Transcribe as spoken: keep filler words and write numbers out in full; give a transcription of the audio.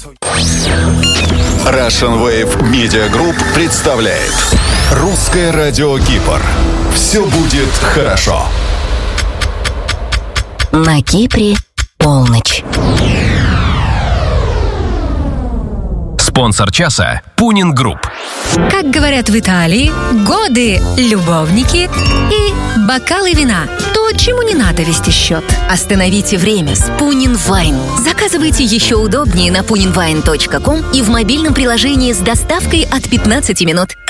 Russian Wave Media Group представляет Русское радио Кипр. Все будет хорошо. На Кипре полночь. Спонсор часа – Пунин Групп. Как говорят в Италии, годы, любовники и бокалы вина. То, чему не надо вести счет. Остановите время с Пунин Вайн. Заказывайте еще удобнее на пунин вайн точка ком и в мобильном приложении с доставкой от пятнадцати минут.